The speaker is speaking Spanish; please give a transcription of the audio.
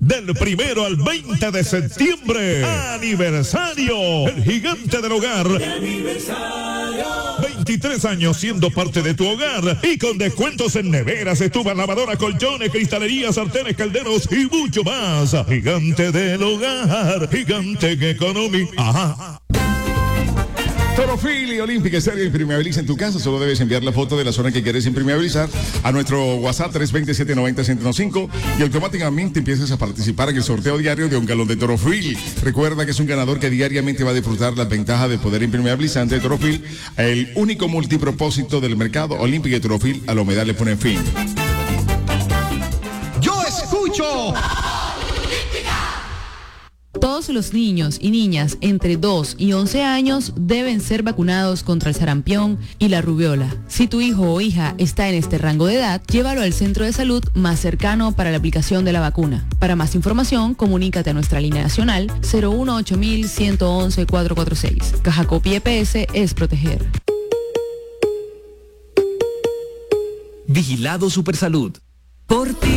Del 1 al 20 de septiembre, aniversario, el gigante del hogar. 23 años siendo parte de tu hogar y con descuentos en neveras, estufas, lavadoras, colchones, cristalerías, sartenes, calderos y mucho más. Gigante del hogar, gigante que economía. Ajá. Torofil y Olímpica Estéreo impermeabiliza en tu casa. Solo debes enviar la foto de la zona que quieres impermeabilizar a nuestro WhatsApp 320-790-105 y automáticamente empiezas a participar en el sorteo diario de un galón de Torofil. Recuerda que es un ganador que diariamente va a disfrutar las ventajas del poder impermeabilizante de Torofil, el único multipropósito del mercado. Olímpica y Torofil a la humedad le ponen fin. Yo escucho. Todos los niños y niñas entre 2 y 11 años deben ser vacunados contra el sarampión y la rubiola. Si tu hijo o hija está en este rango de edad, llévalo al centro de salud más cercano para la aplicación de la vacuna. Para más información, comunícate a nuestra línea nacional 018-111-446. Caja Copy EPS es proteger. Vigilado Supersalud. Por ti.